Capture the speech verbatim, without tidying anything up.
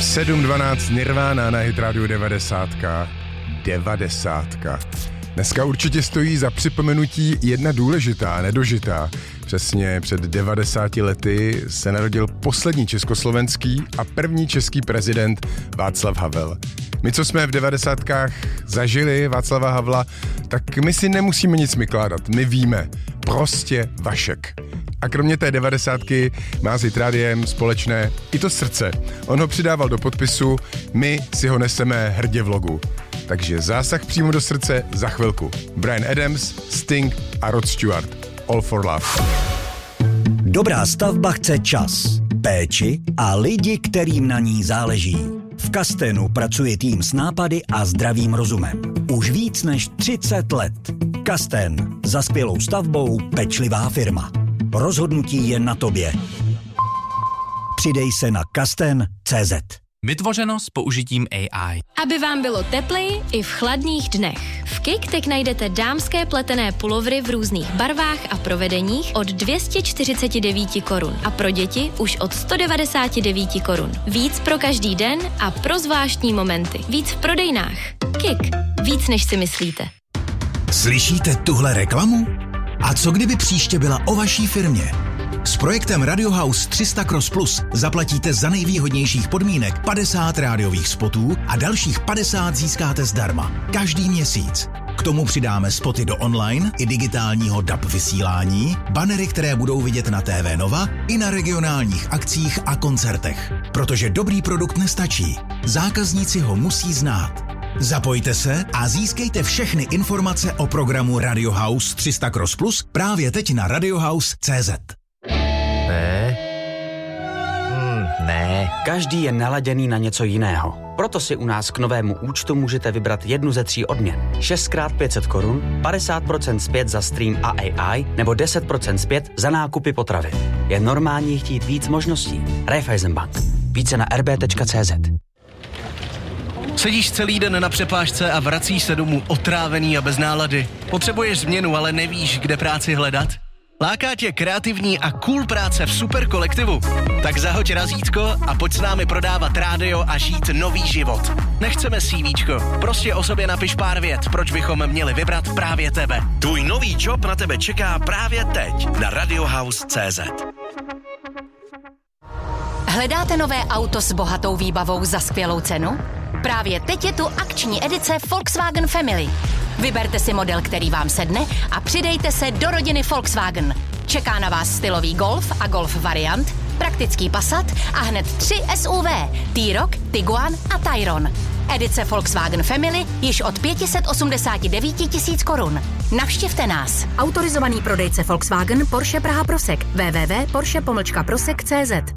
sedm dvanáct Nirvana na Hit Radio devadesát. devadesát. Dneska určitě stojí za připomenutí jedna důležitá, nedožitá. Přesně před devadesáti lety se narodil poslední československý a první český prezident Václav Havel. My, co jsme v devadesátkách zažili Václava Havla, tak my si nemusíme nic vykládat. My víme. Prostě Vašek. A kromě té devadesátky má s Hit Radiem společné i to srdce. On ho přidával do podpisu, my si ho neseme hrdě v logu. Takže zásah přímo do srdce za chvilku. Bryan Adams, Sting a Rod Stewart. All for Love. Dobrá stavba chce čas, péči a lidi, kterým na ní záleží. V Kastenu pracuje tým s nápady a zdravým rozumem. Už víc než třicet let. Kasten. Za skvělou stavbou pečlivá firma. Rozhodnutí je na tobě. Přidej se na kasten tečka cé zet. Vytvořeno s použitím A I. Aby vám bylo tepleji i v chladných dnech. V Kik teď najdete dámské pletené pulovry v různých barvách a provedeních od dvě stě čtyřicet devět korun a pro děti už od sto devadesát devět korun. Víc pro každý den a pro zvláštní momenty. Víc v prodejnách. Kik. Víc než si myslíte. Slyšíte tuhle reklamu? A co kdyby příště byla o vaší firmě? S projektem Radio House tři sta Cross Plus zaplatíte za nejvýhodnějších podmínek padesát rádiových spotů a dalších padesát získáte zdarma. Každý měsíc. K tomu přidáme spoty do online i digitálního D A B vysílání, banery, které budou vidět na T V Nova i na regionálních akcích a koncertech. Protože dobrý produkt nestačí. Zákazníci ho musí znát. Zapojte se a získejte všechny informace o programu Radio House tři sta Cross Plus právě teď na radiohouse tečka cé zet. Ne. Hmm, ne. Každý je naladěný na něco jiného. Proto si u nás k novému účtu můžete vybrat jednu ze tří odměn. šest krát pět set korun, padesát procent zpět za stream a A I nebo deset procent zpět za nákupy potravy. Je normální chtít víc možností. Raiffeisenbank. Více na er bé tečka cé zet. Sedíš celý den na přepážce a vracíš se domů otrávený a bez nálady. Potřebuješ změnu, ale nevíš, kde práci hledat? Láká tě kreativní a cool práce v super kolektivu? Tak zahoď razítko a pojď s námi prodávat rádio a žít nový život. Nechceme CVčko, prostě o sobě napiš pár vět, proč bychom měli vybrat právě tebe. Tvůj nový job na tebe čeká právě teď na radiohouse tečka cé zet. Hledáte nové auto s bohatou výbavou za skvělou cenu? Právě teď je tu akční edice Volkswagen Family. Vyberte si model, který vám sedne a přidejte se do rodiny Volkswagen. Čeká na vás stylový Golf a Golf variant, praktický Passat a hned tři S U V, T-Roc, Tiguan a Tayron. Edice Volkswagen Family již od pět set osmdesát devět tisíc korun. Navštivte nás. Autorizovaný prodejce Volkswagen Porsche Praha Prosek. w w w tečka porsche pomlčka prosek tečka cé zet.